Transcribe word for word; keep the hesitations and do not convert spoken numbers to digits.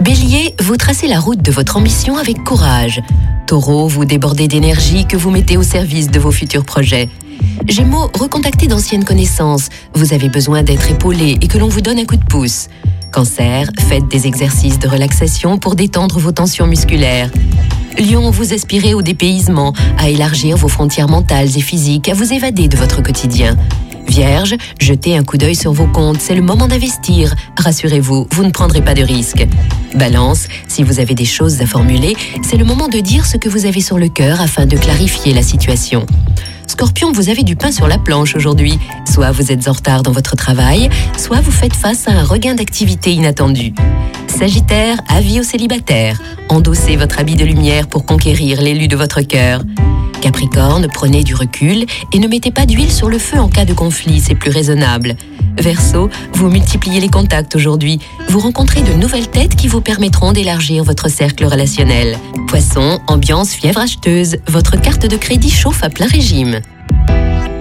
Bélier, vous tracez la route de votre ambition avec courage. Taureau, vous débordez d'énergie que vous mettez au service de vos futurs projets. Gémeaux, recontactez d'anciennes connaissances. Vous avez besoin d'être épaulé et que l'on vous donne un coup de pouce. Cancer, faites des exercices de relaxation pour détendre vos tensions musculaires. Lion, vous aspirez au dépaysement, à élargir vos frontières mentales et physiques, à vous évader de votre quotidien. Vierge, jetez un coup d'œil sur vos comptes, c'est le moment d'investir. Rassurez-vous, vous ne prendrez pas de risques. Balance, si vous avez des choses à formuler, c'est le moment de dire ce que vous avez sur le cœur afin de clarifier la situation. Scorpion, vous avez du pain sur la planche aujourd'hui. Soit vous êtes en retard dans votre travail, soit vous faites face à un regain d'activité inattendu. Sagittaire, avis aux célibataires. Endossez votre habit de lumière pour conquérir l'élu de votre cœur. Capricorne, prenez du recul et ne mettez pas d'huile sur le feu en cas de conflit, c'est plus raisonnable. Verseau, vous multipliez les contacts aujourd'hui. Vous rencontrez de nouvelles têtes qui vous permettront d'élargir votre cercle relationnel. Poisson, ambiance fièvre acheteuse. Votre carte de crédit chauffe à plein régime.